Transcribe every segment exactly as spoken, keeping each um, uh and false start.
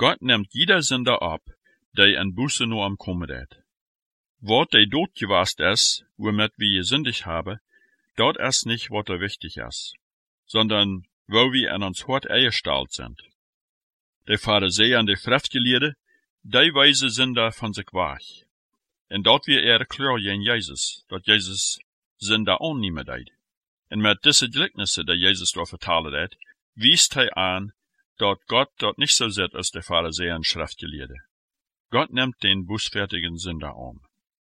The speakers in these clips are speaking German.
Gott nimmt jeder Sünder ab, der en Buße nur am Kommen det. Wat der dort gewast ist, womit wir gesündigt haben, dort ist nicht, was da wichtig ist, sondern wo wir an uns Hort eingestellt sind. Der Pharisäer und die Schriftgelehrten, die weise Sünder von sich weg. En dort wir er klar in Jesus, dat Jesus Sünder annehmen deed. En met diese Gleichnisse, die Jesus da vertalen hat, wiest hij an, dat Gott dort nicht so sieht als der Pharisäer und Schriftgelehrte. Gott nimmt den bußfertigen Sünder an.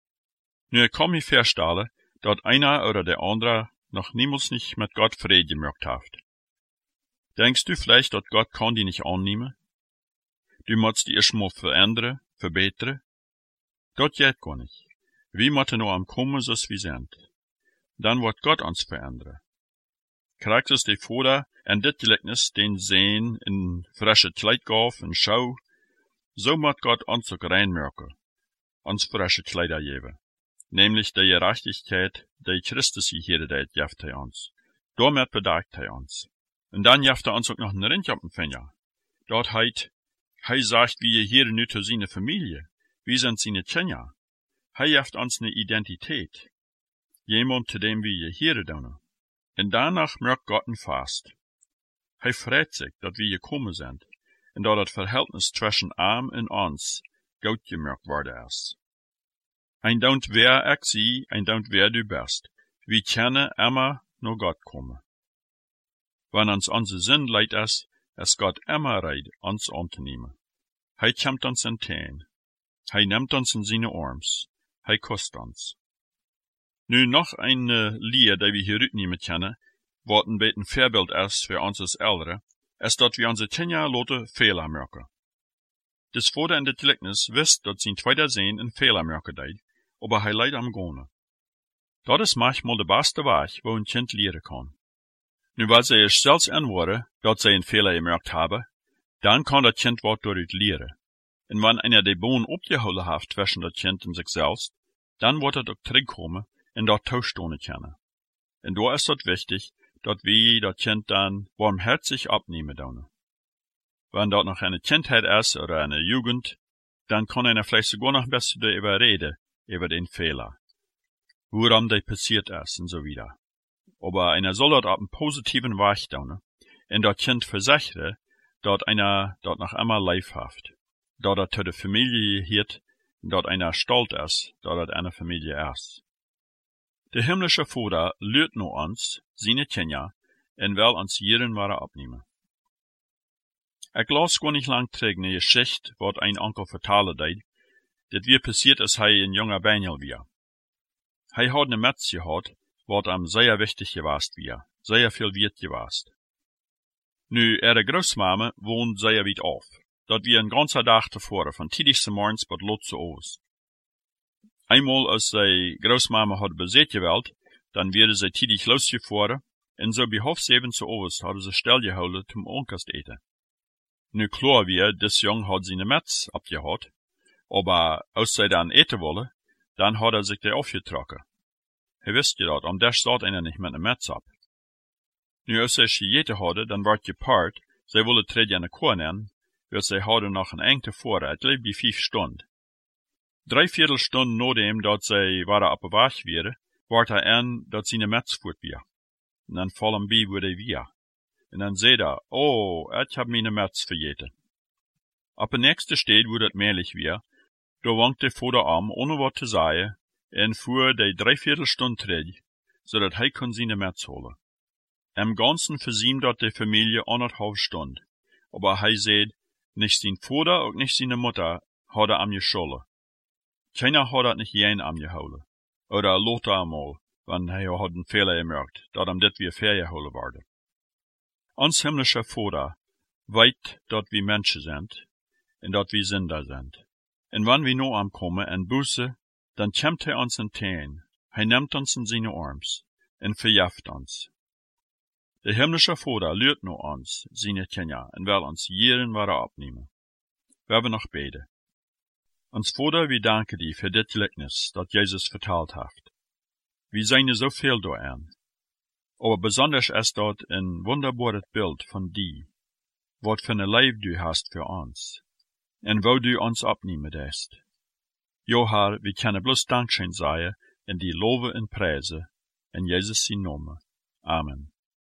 Nu kann ich feststellen, dat einer oder der andere noch niemals nicht mit Gott Friede gemacht hat. Denkst du vielleicht, dat Gott kann die nicht annehmen? Du musst die erstmal verändern, verbessern? Dat geht gar nicht. Wir müssen nur am Kommen, so wie sind. Dann wird Gott uns verändern. Kriegt es die Vater en dit Gleichnis den Sehen in frische Kleid gauf en schau, so muss Gott uns auch reinmerken, uns frische Kleider geben. Nämlich der Gerechtigkeit, die Christus hier deed, jaft hij uns. Damit bedagt hij uns. Und dann jaft er uns auch noch einen Ring auf den Finger. Dort heit, hij sagt, wie hier nu zu seine Familie. Wir sind seine Kinder. Hij jaft uns eine Identität. Jemand, zu dem wir hier doen. Und danach merkt Gott ein Fast. Hij freut sich, dass wir gekommen sind, und dass das Verhältnis zwischen arm und uns gut gemerkt worden ist. Ein daunt wer ich sie, ein daunt wer du bist. Wir können immer nur Gott kommen. Wenn uns unser Sinn leid ist, ist Gott immer bereit, uns anzunehmen. Hij kommt uns in Teen. Hij nimmt uns in seine Arms. Hij kostet uns. Nu noch eine Lied, die wir hier rütnehmen können, wat ein bisschen Vorbild ist für uns als Ältere, ist, dass wir unsere Kinder lotte Fehler merken. Das Vater in der Gleichnis wisst, dass sein zweiter Sohn einen Fehler merken deed, aber hij leid am Gone. Dat ist manchmal der beste Weg, wo ein Kind lehren kann. Nu, weil sie erst selbst antworten, dass sie einen Fehler gemerkt haben, dann kann das Kind was dadurch lehren. Und wenn einer die Bohnen abgeholt hat zwischen das Kind und sich selbst, dann wird er doch zurückkommen und dort tauschstonen können. Und da ist es wichtig, dass wir das Kind dann warmherzig abnehmen dürfen. Wenn dort noch eine Kindheit ist oder eine Jugend, dann kann einer vielleicht sogar noch ein bisschen darüber reden, über den Fehler. Woran der passiert ist und so wieder. Aber einer soll dort auf einen positiven Weg tun und das Kind versichern, dass einer dort noch einmal live hat. Dass er zu der Familie gehört und dass einer stolz ist, dass er eine Familie ist. Der himmlische Vater lehrt nur uns, seine Kinder, und will uns jeden Ware abnehmen. Ich las gar nicht lang zurück eine Geschichte, wat ein Onkel vertalen deed, dat wie passiert ist, hij ein junger Benjel wir. Hij hat eine Metz gehad, wat am sehr wichtig gewast wir, sehr viel wert gewast. Nu, ihre Großmama wohnt sehr weit auf, dat wir ein ganzer Tag zuvor, von tidigste morgens bis lotse aus. Einmal, als sie Großmama hat beseet gewählt, dann werden sie tidig losgefahren, und so bei halb sieben zu Oos hadden sie stillgehouden zum Onkast eten. Nu klar wir, des Jung hat seine Metz abgehad, aber als sie dann eten wollen, dann hat er sich der aufgetrokken. Hij wist je dat, om daar staat einer nicht mit ne Metz ab. Nu als sie gegeten hadden, dann ward gepaart, sie wollen treden eine Kuh nehmen, weil sie hadden noch een engte vor, het liep die vijf Stunden. Drei Viertelstunden nachdem, dat sie waren op de weg waren, ward er an, dat seine Metz voort weer. En dan vallen bij wo die weer. En dan zei er, oh, ich hab meine Metz vergeten. Op de nächste steed wo dat mehrlich weer, da wankt der Vater am, ohne wat te sagen, en fuhr die Dreiviertelstunde terug, zodat hij kon seine Metz holen. Im Ganzen versiem dat de Familie anderthalb Stunden, aber hij zei, nicht sein Vater und nicht seine Mutter hat er am geschollen. Keiner hat dat nicht jen am gehouden, oder lotte einmal, wenn hij hat einen Fehler gemerkt, dat am dit weer fair geholen wurde. Ons himmlischer Vater weet dat wir Menschen sind, und dat wir Sünder sind. Und wenn wir nur ankommen en Buße, dann kämmt hij uns in Teen, hij nimmt uns in seine Arms, und verjaft uns. Der himmlische Vater lehrt nur uns, seine Kinder, und will uns jeden Ware abnehmen. Wir haben noch beten. Uns Vater, wir danken dir für dit Gleichnis, dat Jesus vertalt hat. Wir sehen so viel da an. Aber besonders ist dort ein wunderbares Bild von dir, wat für ein Leben du hast für uns. en wo du ons opnemen dest. Jo, Herr, we kunnen bloos dankzijn zeggen en die loven en prijzen, in Jezus zijn naam. Amen.